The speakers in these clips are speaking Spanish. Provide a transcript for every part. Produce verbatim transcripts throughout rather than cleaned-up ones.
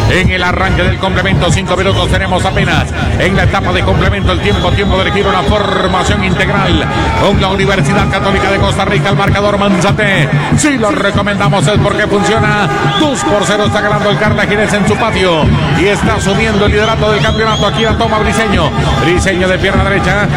en el arranque del complemento. Cinco minutos tenemos apenas en la etapa de complemento. El tiempo, tiempo de elegir una formación integral con la Universidad Católica de Costa Rica. El marcador Manzate, si lo recomendamos es porque funciona. Dos por cero está ganando el Cartaginés en su patio y está asumiendo el liderato del campeonato. Aquí la toma Briseño, Briseño de pierna derecha,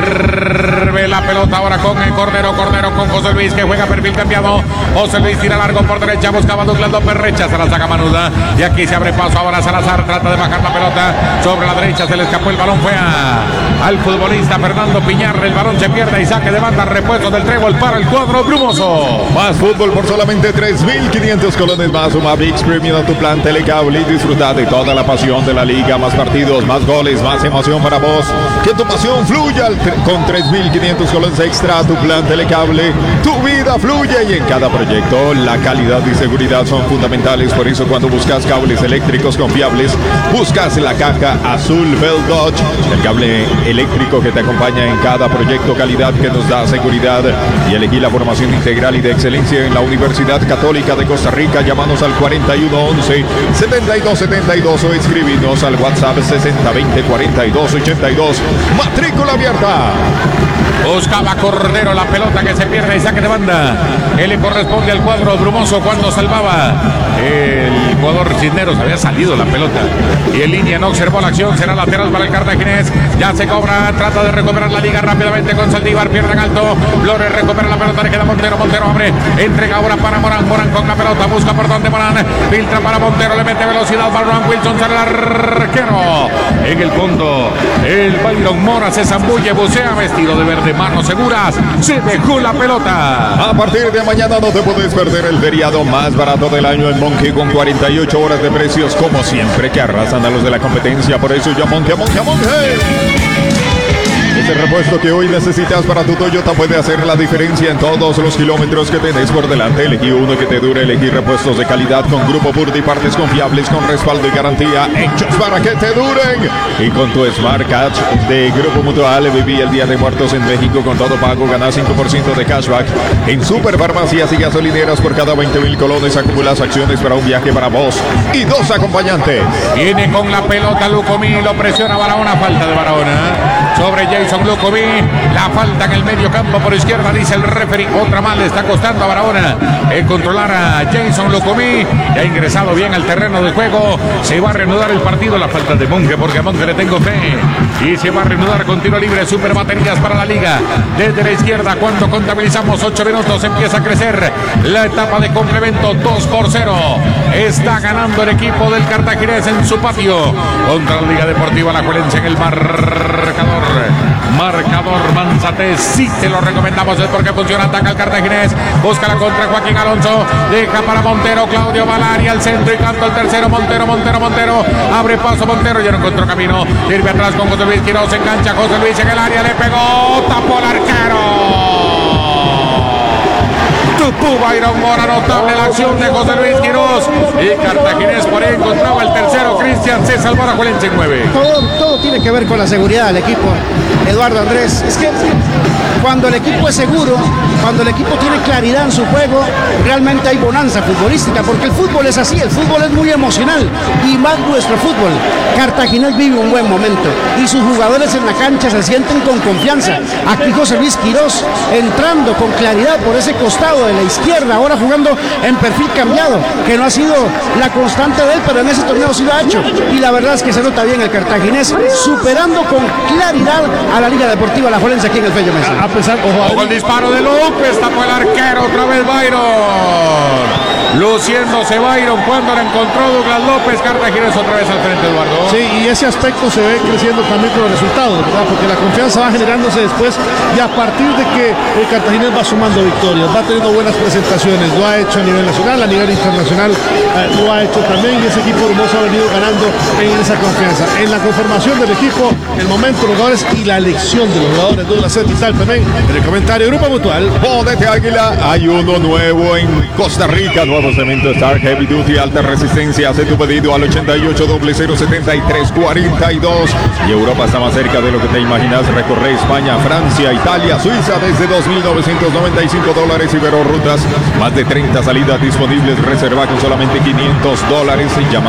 sirve la pelota ahora con el Cordero, Cordero con José Luis que juega perfil cambiado. José Luis tira largo por derecha, buscaba Douglas López, rechaza la saca manuda y aquí se abre paso ahora Salazar, trata de bajar la pelota sobre la derecha, se le escapó el balón, fue a, al futbolista Fernando Piñar, el balón se pierde y saque de banda, repuesto del trébol para el cuadro brumoso. Más fútbol por solamente tres mil quinientos colones más, suma ViX Premium a tu plan Telecable y disfruta de toda la pasión de la liga, más partidos, más goles, más emoción para vos, que tu pasión fluya con tres mil quinientos colones extra a tu plan Telecable, tu vida fluye y en cada proyecto la calidad y seguridad son fundamentales, por eso cuando buscas cables eléctricos confiables, buscas la caja azul Bell Dodge, el cable eléctrico que te acompaña en cada proyecto, calidad que nos da seguridad y elegí la formación integral y de excelencia en la Universidad Católica de Costa Rica. Llámanos al cuarenta y uno once setenta y dos setenta y dos o escribinos al WhatsApp sesenta veinte cuarenta y dos ochenta y dos. Matrícula abierta. Buscaba Cordero la pelota que se pierde y saque de banda. Él le corresponde al cuadro brumoso cuando salvaba el jugador Cisneros. Había salido la pelota y en línea no observó la acción. Será lateral para el Cartaginés. Ya se cobra, trata de recuperar la liga rápidamente con Saldívar. Pierde en alto. Flores recupera la pelota. Le queda Montero. Montero abre. Entrega ahora para Morán. Morán con la pelota. Busca por donde Morán. Filtra para Montero. Le mete velocidad para Ron Wilson. Sale el arquero. En el fondo, el Byron Mora se zambulle, bucea vestido de verde. Manos seguras, se dejó la pelota. A partir de mañana no te puedes perder el feriado más barato del año en Monkey con cuarenta y ocho horas de precios como siempre que arrasan a los de la competencia. Por eso ya Monkey, Monkey, Monkey. Ese repuesto que hoy necesitas para tu Toyota puede hacer la diferencia en todos los kilómetros que tenés por delante. Elegí uno que te dure, elegí repuestos de calidad con Grupo Burdi, partes confiables con respaldo y garantía hechos para que te duren. Y con tu Smart Catch de Grupo Mutual, viví el Día de Muertos en México con todo pago, ganás cinco por ciento de cashback en superfarmacias y gasolineras. Por cada veinte mil colones acumulas acciones para un viaje para vos y dos acompañantes. Viene con la pelota Lucumí, lo presiona Barahona, falta de Barahona sobre Jason Lucumí, la falta en el medio campo por izquierda, dice el referee. Otra más le está costando a Barahona el controlar a Jason Lucumí, que ha ingresado bien al terreno de juego. Se va a reanudar el partido, la falta de Monge, porque a Monge le tengo fe, y se va a reanudar con tiro libre. Super baterías para la liga desde la izquierda. Cuando contabilizamos ocho minutos empieza a crecer la etapa de complemento. Dos por cero está ganando el equipo del Cartaginés en su patio contra la Liga Deportiva Alajuelense en el marcador. Marcador Manzate, sí te lo recomendamos, es porque funciona. Ataca el Cartaginés, busca la contra Joaquín Alonso, deja para Montero, Claudio Valari al centro y canta el tercero. Montero, Montero, Montero, abre paso Montero, ya no encontró camino, sirve atrás con José Luis Quiroz, engancha José Luis en el área, le pegó, tapó el arquero. Tupú Byron Mora, notable la acción de José Luis Quiroz y Cartaginés por ahí encontraba el tercero. Cristian César Alajuelense en nueve. Todo, todo tiene que ver con la seguridad del equipo, Eduardo Andrés. Es que cuando el equipo es seguro, cuando el equipo tiene claridad en su juego, realmente hay bonanza futbolística, porque el fútbol es así, el fútbol es muy emocional y más nuestro fútbol. Cartaginés vive un buen momento y sus jugadores en la cancha se sienten con confianza. Aquí José Luis Quiroz entrando con claridad por ese costado de la izquierda, ahora jugando en perfil cambiado, que no ha sido la constante de él, pero en ese torneo sí lo ha hecho, y la verdad es que se nota bien el Cartaginés, superando con claridad a la Liga Deportiva Alajuelense aquí en el Fello Mesa. A pesar, ojo, ojo el disparo de López, tapó el arquero, otra vez Byron. Luciéndose Byron cuando la encontró Douglas López. Cartaginés otra vez al frente, Eduardo. Sí, y ese aspecto se ve creciendo también con los resultados, ¿verdad? Porque la confianza va generándose después, y a partir de que el Cartaginés va sumando victorias, va teniendo buenas presentaciones, lo ha hecho a nivel nacional, a nivel internacional, eh, lo ha hecho también, y ese equipo hermoso ha venido ganando en esa confianza, en la conformación del equipo, el momento, los jugadores y la elección de los jugadores. Douglas y tal también en el comentario. Grupo Mutual. Jódete Águila, hay uno nuevo en Costa Rica, nuevo cemento Star Heavy Duty alta resistencia. Hace tu pedido al ochenta y ocho cero cero setenta y tres cuarenta y dos, y Europa está más cerca de lo que te imaginas. Recorre España, Francia, Italia, Suiza desde dos mil novecientos noventa y cinco dólares. Ibero Rutas, más de treinta salidas disponibles. Reserva con solamente quinientos dólares y llama